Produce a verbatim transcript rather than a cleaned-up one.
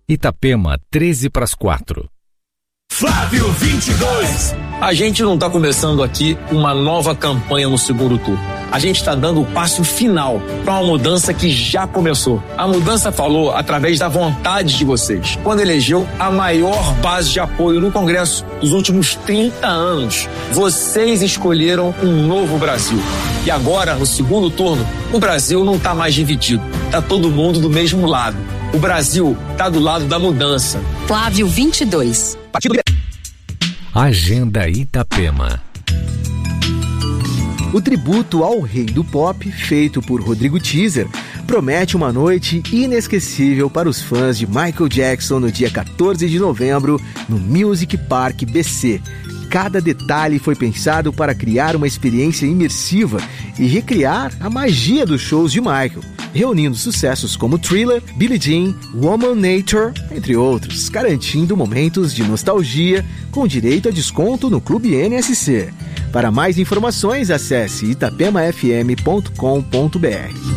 Itapema, treze para as quatro. Flávio vinte e dois. A gente não está começando aqui uma nova campanha no segundo turno. A gente está dando o passo final para uma mudança que já começou. A mudança falou através da vontade de vocês, quando elegeu a maior base de apoio no Congresso dos últimos trinta anos. Vocês escolheram um novo Brasil. E agora, no segundo turno, o Brasil não está mais dividido. Está todo mundo do mesmo lado. O Brasil está do lado da mudança. Flávio vinte e dois. Partido... Agenda Itapema. O tributo ao rei do pop, feito por Rodrigo Teaser, promete uma noite inesquecível para os fãs de Michael Jackson no dia quatorze de novembro, no Music Park B C. Cada detalhe foi pensado para criar uma experiência imersiva e recriar a magia dos shows de Michael, reunindo sucessos como Thriller, Billie Jean, Woman Nature, entre outros, garantindo momentos de nostalgia com direito a desconto no Clube N S C. Para mais informações, acesse itapema f m ponto com ponto b r.